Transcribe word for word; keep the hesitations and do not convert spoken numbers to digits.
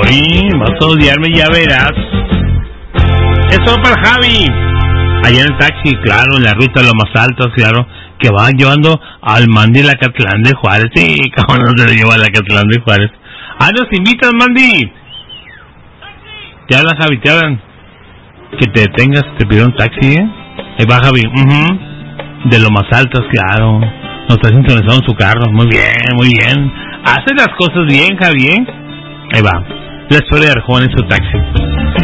Ay, vas a odiarme, ya verás. Eso para Javi. Allá en el taxi, claro, en la ruta de lo más alto, claro, que va llevando al Mandy la Catlán de Juárez. Sí, cómo no se le lleva a la Catlán de Juárez. Ah, nos invitan, Mandy. Te hablan, Javi, te hablan. Que te detengas, te pido un taxi, ¿eh? Ahí va, Javi. Uh-huh. De lo más alto, claro. Nos está sintonizado en su carro. Muy bien, muy bien. Hace las cosas bien, Javi, ¿eh? Ahí va. La historia de Arjona en su taxi.